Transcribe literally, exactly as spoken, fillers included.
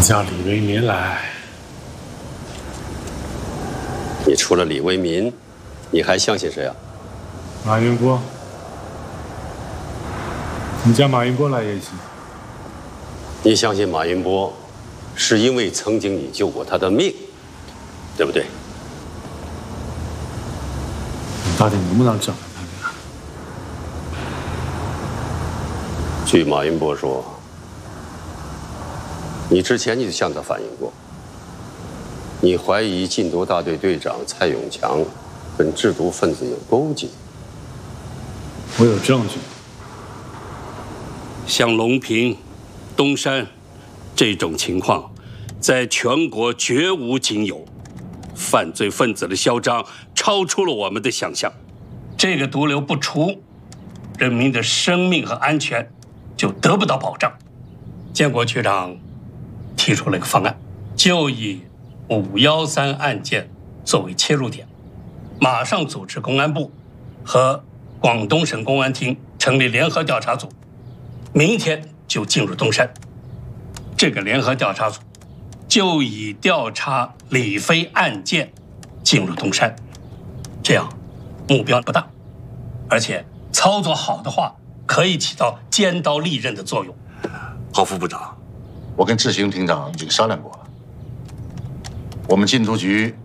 叫李为民来。 你除了李为民，你还相信谁啊？ 马云波。你叫马云波来也行。 你相信马云波，是因为曾经你救过他的命，对不对？ 你到底能不能整他俩？ 据马云波说，你之前就向他反映过，你怀疑禁毒大队队长蔡永强跟制毒分子有勾结。 我有证据。 像隆平、东山这种情况，在全国绝无仅有。犯罪分子的嚣张超出了我们的想象。这个毒瘤不除，人民的生命和安全就得不到保障。建国局长提出了一个方案，就以五幺三案件作为切入点，马上组织公安部和广东省公安厅成立联合调查组，明天就进入东山。这个联合调查组就以调查李飞案件进入东山，这样目标不大，而且操作好的话，可以起到尖刀利刃的作用。 郝副部长，我跟志行厅长已经商量过了，我们禁毒局